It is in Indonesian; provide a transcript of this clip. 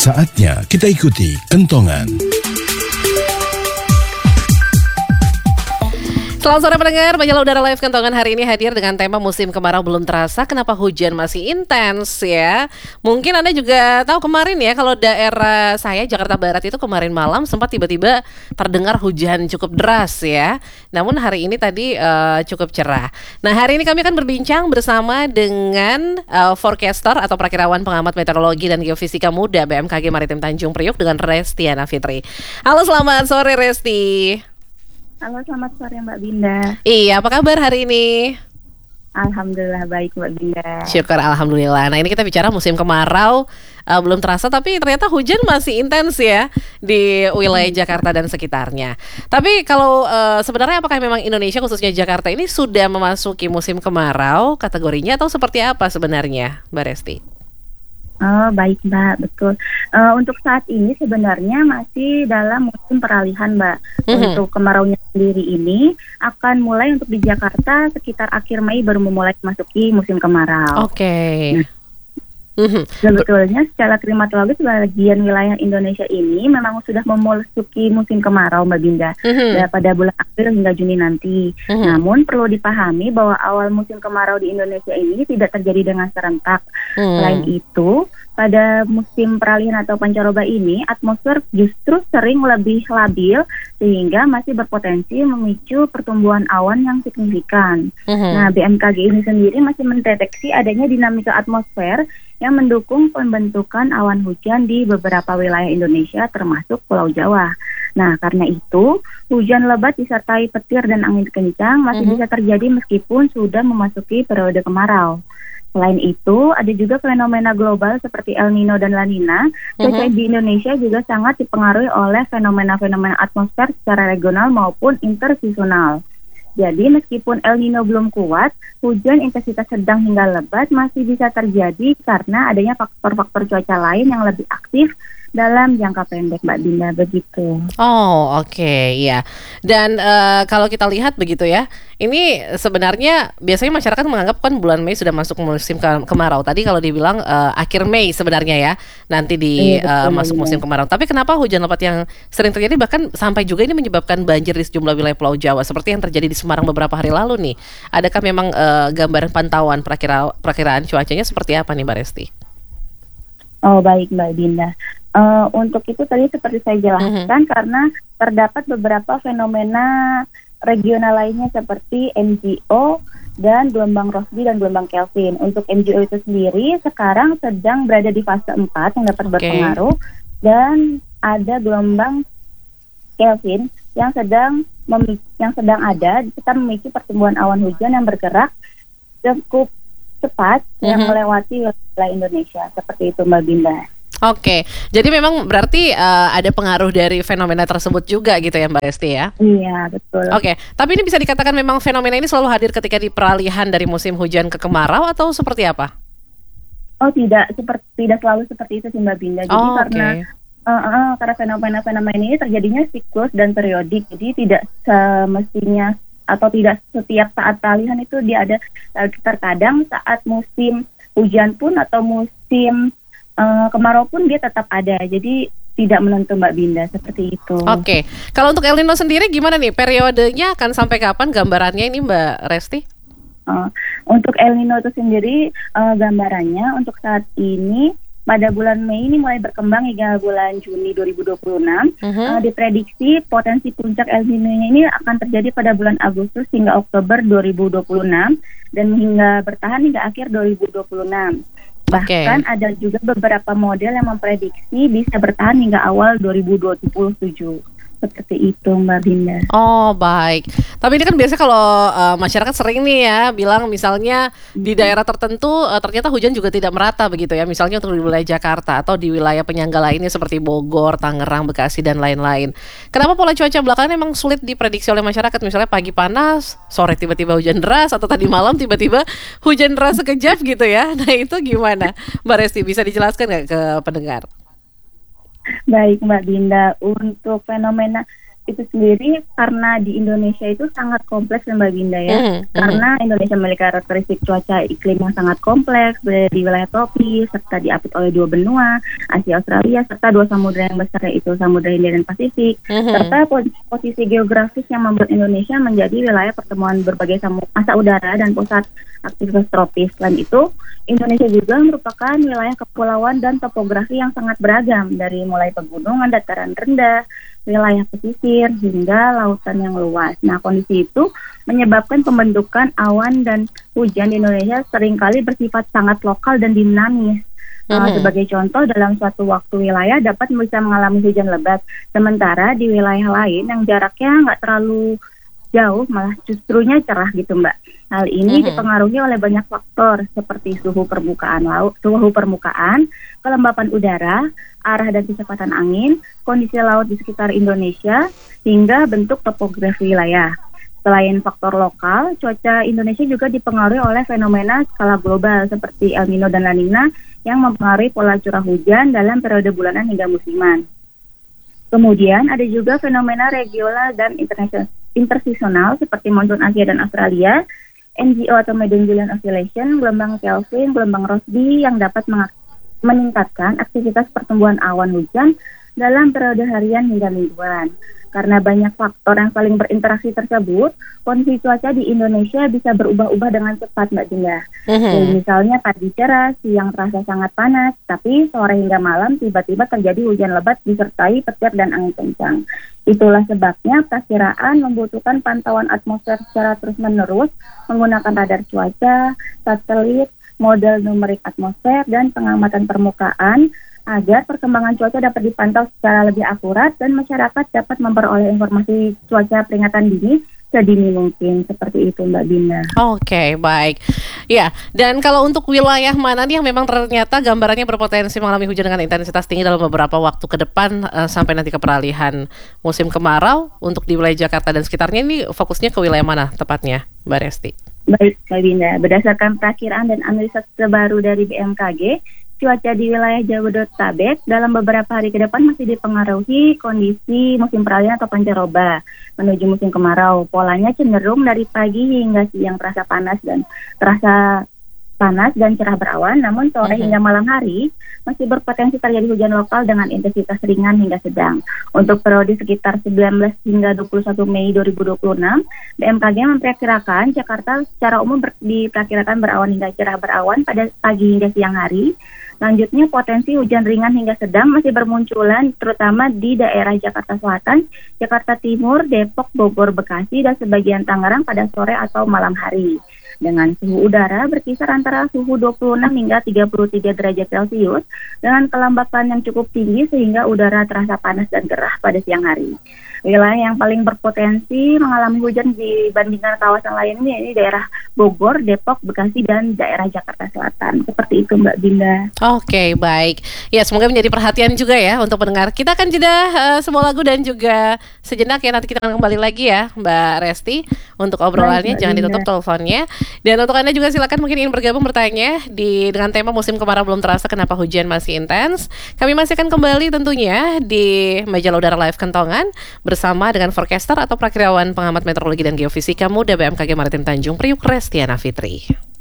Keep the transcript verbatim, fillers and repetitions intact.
Saatnya kita ikuti kentongan. Selamat sore pendengar, Majalah Udara Live Kentongan hari ini hadir dengan tema musim kemarau belum terasa, kenapa hujan masih intens ya. Mungkin Anda juga tahu kemarin ya, kalau daerah saya Jakarta Barat itu kemarin malam sempat tiba-tiba terdengar hujan cukup deras ya. Namun hari ini tadi uh, cukup cerah. Nah hari ini kami akan berbincang bersama dengan uh, forecaster atau prakirawan pengamat meteorologi dan geofisika muda B M K G Maritim Tanjung Priok dengan Restiana Fitri. Halo, selamat sore Resti. Halo, selamat sore Mbak Binda. Iya, apa kabar hari ini? Alhamdulillah baik Mbak Binda. Syukur alhamdulillah. Nah ini kita bicara musim kemarau, uh, belum terasa tapi ternyata hujan masih intens ya di wilayah Jakarta dan sekitarnya. Tapi kalau uh, sebenarnya apakah memang Indonesia khususnya Jakarta ini sudah memasuki musim kemarau kategorinya atau seperti apa sebenarnya Mbak Resti? Oh baik Mbak, betul. Uh, untuk saat ini sebenarnya masih dalam musim peralihan Mbak. Mm-hmm. Untuk kemaraunya sendiri ini akan mulai untuk di Jakarta sekitar akhir Mei baru memulai memasuki musim kemarau. Oke. Okay. Nah, mm-hmm. Sebetulnya secara klimatologis sebagian wilayah Indonesia ini memang sudah memasuki musim kemarau Mbak Binda. Mm-hmm. Pada bulan April hingga Juni nanti. Mm-hmm. Namun perlu dipahami bahwa awal musim kemarau di Indonesia ini tidak terjadi dengan serentak. Mm. Selain itu, pada musim peralihan atau pancaroba ini atmosfer justru sering lebih labil sehingga masih berpotensi memicu pertumbuhan awan yang signifikan. Mm-hmm. Nah, B M K G ini sendiri masih mendeteksi adanya dinamika atmosfer yang mendukung pembentukan awan hujan di beberapa wilayah Indonesia termasuk Pulau Jawa. Nah, karena itu hujan lebat disertai petir dan angin kencang masih mm-hmm. bisa terjadi meskipun sudah memasuki periode kemarau. Selain itu, ada juga fenomena global seperti El Nino dan La Nina. Cuaca mm-hmm. di Indonesia juga sangat dipengaruhi oleh fenomena-fenomena atmosfer secara regional maupun interseasonal. Jadi meskipun El Nino belum kuat, hujan intensitas sedang hingga lebat masih bisa terjadi karena adanya faktor-faktor cuaca lain yang lebih aktif dalam jangka pendek Mbak Dinda, begitu. Oh oke okay, ya. Dan uh, kalau kita lihat begitu ya, ini sebenarnya biasanya masyarakat menganggap kan bulan Mei sudah masuk musim ke- kemarau. Tadi kalau dibilang uh, akhir Mei sebenarnya ya, nanti di iya, betul, uh, masuk musim kemarau. Tapi kenapa hujan lebat yang sering terjadi bahkan sampai juga ini menyebabkan banjir di sejumlah wilayah Pulau Jawa seperti yang terjadi di Semarang beberapa hari lalu nih? Adakah memang uh, gambaran pantauan perakira- perakiraan cuacanya seperti apa nih Mbak Resti? Oh baik Mbak Dinda. Uh, untuk itu tadi seperti saya jelaskan mm-hmm. karena terdapat beberapa fenomena regional lainnya seperti M G O dan gelombang Rossby dan gelombang Kelvin. Untuk M G O itu sendiri sekarang sedang berada di fase empat yang dapat okay. berpengaruh, dan ada gelombang Kelvin yang sedang memicu, yang sedang ada serta memicu pertumbuhan awan hujan yang bergerak cukup cepat mm-hmm. yang melewati wilayah Indonesia. Seperti itu Mbak Binda. Oke, jadi memang berarti uh, ada pengaruh dari fenomena tersebut juga gitu ya Mbak Resti ya? Iya, betul. Oke, tapi ini bisa dikatakan memang fenomena ini selalu hadir ketika di peralihan dari musim hujan ke kemarau atau seperti apa? Oh tidak, seperti tidak selalu seperti itu sih Mbak Binda. Jadi oh, karena okay. uh, uh, karena fenomena-fenomena ini terjadinya siklus dan periodik, jadi tidak semestinya atau tidak setiap saat peralihan itu dia ada. Terkadang saat musim hujan pun atau musim Uh, kemarau pun dia tetap ada, jadi tidak menentu Mbak Binda, seperti itu. Oke, okay. Kalau untuk El Nino sendiri gimana nih? Periodenya akan sampai kapan gambarannya ini Mbak Resti? Uh, untuk El Nino itu sendiri uh, gambarannya untuk saat ini pada bulan Mei ini mulai berkembang hingga bulan Juni dua ribu dua puluh enam. Uh-huh. Uh, diprediksi potensi puncak El Nino ini akan terjadi pada bulan Agustus hingga Oktober dua ribu dua puluh enam dan hingga bertahan hingga akhir dua ribu dua puluh enam. Bahkan okay. ada juga beberapa model yang memprediksi bisa bertahan hingga awal dua ribu dua puluh tujuh. Seperti itu Mbak Binda. Oh baik. Tapi ini kan biasa kalau uh, masyarakat sering nih ya bilang misalnya di daerah tertentu uh, ternyata hujan juga tidak merata begitu ya. Misalnya untuk di wilayah Jakarta atau di wilayah penyangga lainnya seperti Bogor, Tangerang, Bekasi dan lain-lain. Kenapa pola cuaca belakangan memang sulit diprediksi oleh masyarakat? Misalnya pagi panas, sore tiba-tiba hujan deras, atau tadi malam tiba-tiba hujan deras sekejap gitu ya. Nah itu gimana Mbak Resti, bisa dijelaskan nggak ke pendengar? Baik Mbak Dinda, untuk fenomena itu sendiri karena di Indonesia itu sangat kompleks ya Mbak Binda ya. Mm-hmm. Karena Indonesia memiliki karakteristik cuaca iklim yang sangat kompleks di wilayah tropis serta diapit oleh dua benua, Asia Australia serta dua samudera yang besar yaitu Samudra Hindia dan Pasifik. Mm-hmm. Serta posisi geografis yang membuat Indonesia menjadi wilayah pertemuan berbagai massa udara dan pusat aktivitas tropis. Selain itu, Indonesia juga merupakan wilayah kepulauan dan topografi yang sangat beragam dari mulai pegunungan, dataran rendah, wilayah pesisir hingga lautan yang luas. Nah, kondisi itu menyebabkan pembentukan awan dan hujan di Indonesia seringkali bersifat sangat lokal dan dinamis. Mm-hmm. Uh, sebagai contoh, dalam suatu waktu wilayah dapat bisa mengalami hujan lebat, sementara di wilayah lain yang jaraknya nggak terlalu jauh malah justrunya cerah gitu Mbak. Hal ini mm-hmm. dipengaruhi oleh banyak faktor seperti suhu permukaan laut, suhu permukaan, kelembapan udara, arah dan kecepatan angin, kondisi laut di sekitar Indonesia, hingga bentuk topografi wilayah. Selain faktor lokal, cuaca Indonesia juga dipengaruhi oleh fenomena skala global seperti El Nino dan La Nina yang mempengaruhi pola curah hujan dalam periode bulanan hingga musiman. Kemudian ada juga fenomena regional dan internasional interseasonal seperti monsoon Asia dan Australia, N G O atau Medium Julian Oscillation, gelombang Kelvin, gelombang Rossby yang dapat mengak- meningkatkan aktivitas pertumbuhan awan hujan dalam periode harian hingga mingguan. Karena banyak faktor yang saling berinteraksi tersebut, kondisi cuaca di Indonesia bisa berubah-ubah dengan cepat, Mbak Dinda. Mm-hmm. Misalnya pagi cerah, siang terasa sangat panas, tapi sore hingga malam tiba-tiba terjadi hujan lebat disertai petir dan angin kencang. Itulah sebabnya perakiraan membutuhkan pantauan atmosfer secara terus-menerus menggunakan radar cuaca, satelit, model numerik atmosfer, dan pengamatan permukaan agar perkembangan cuaca dapat dipantau secara lebih akurat dan masyarakat dapat memperoleh informasi cuaca peringatan dini sedini mungkin. Seperti itu Mbak Bina. Oke, okay, baik. Ya, dan kalau untuk wilayah mana nih yang memang ternyata gambarannya berpotensi mengalami hujan dengan intensitas tinggi dalam beberapa waktu ke depan uh, sampai nanti ke peralihan musim kemarau untuk di wilayah Jakarta dan sekitarnya, ini fokusnya ke wilayah mana tepatnya, Mbak Resti? Baik, Mbak Bina. Berdasarkan perakiraan dan analisa terbaru dari B M K G, cuaca di wilayah Jabodetabek dalam beberapa hari ke depan masih dipengaruhi kondisi musim peralihan atau pancaroba menuju musim kemarau. Polanya cenderung dari pagi hingga siang terasa panas dan terasa panas dan cerah berawan, namun sore mm-hmm. hingga malam hari masih berpotensi terjadi hujan lokal dengan intensitas ringan hingga sedang. Untuk periode sekitar sembilan belas hingga dua puluh satu Mei dua ribu dua puluh enam, B M K G memperkirakan Jakarta secara umum ber- diperkirakan berawan hingga cerah berawan pada pagi hingga siang hari. Selanjutnya, potensi hujan ringan hingga sedang masih bermunculan terutama di daerah Jakarta Selatan, Jakarta Timur, Depok, Bogor, Bekasi, dan sebagian Tangerang pada sore atau malam hari. Dengan suhu udara berkisar antara suhu dua puluh enam hingga tiga puluh tiga derajat Celcius dengan kelembapan yang cukup tinggi sehingga udara terasa panas dan gerah pada siang hari. Wilayah yang paling berpotensi mengalami hujan dibandingkan kawasan lainnya ini daerah Bogor, Depok, Bekasi, dan daerah Jakarta Selatan. Seperti itu Mbak Binda. Oke, baik. Ya, semoga menjadi perhatian juga ya untuk pendengar. Kita akan jeda uh, sebuah lagu dan juga sejenak ya, nanti kita akan kembali lagi ya Mbak Resti untuk obrolannya. Baik, jangan ditutup teleponnya. Dan untuk Anda juga silakan mungkin ingin bergabung bertanya di dengan tema musim kemarau belum terasa kenapa hujan masih intens. Kami masih akan kembali tentunya di Majalah Udara Live Kentongan bersama dengan forecaster atau prakirawan pengamat meteorologi dan geofisika muda B M K G Maritim Tanjung Priuk Restiana Fitri.